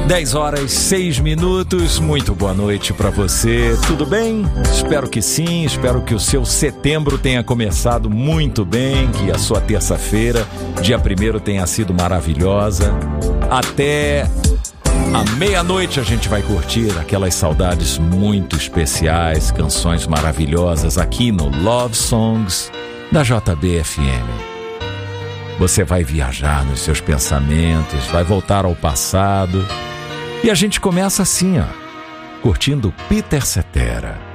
10h06, muito boa noite para você, tudo bem? Espero que sim, espero que o seu setembro tenha começado muito bem, que a sua terça-feira, dia 1º, tenha sido maravilhosa. Até à meia-noite a gente vai curtir aquelas saudades muito especiais, canções maravilhosas aqui no Love Songs da JBFM. Você vai viajar nos seus pensamentos, vai voltar ao passado. E a gente começa assim, ó, curtindo Peter Cetera.